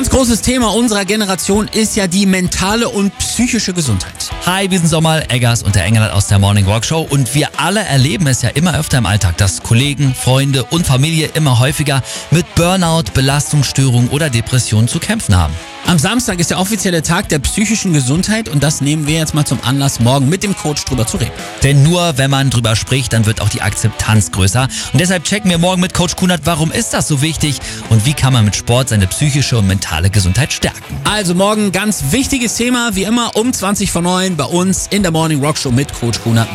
Ganz großes Thema unserer Generation ist ja die mentale und psychische Gesundheit. Hi, wir sind Sommer, Eggers und der Engelert aus der Morning Walk Show und wir alle erleben es ja immer öfter im Alltag, dass Kollegen, Freunde und Familie immer häufiger mit Burnout, Belastungsstörungen oder Depressionen zu kämpfen haben. Am Samstag ist der offizielle Tag der psychischen Gesundheit und das nehmen wir jetzt mal zum Anlass, morgen mit dem Coach drüber zu reden. Denn nur wenn man drüber spricht, dann wird auch die Akzeptanz größer. Und deshalb checken wir morgen mit Coach Kunert, warum ist das so wichtig und wie kann man mit Sport seine psychische und mentale Gesundheit stärken. Also morgen ganz wichtiges Thema, wie immer um 20 vor 9 bei uns in der Morning Rock Show mit Coach Kunert.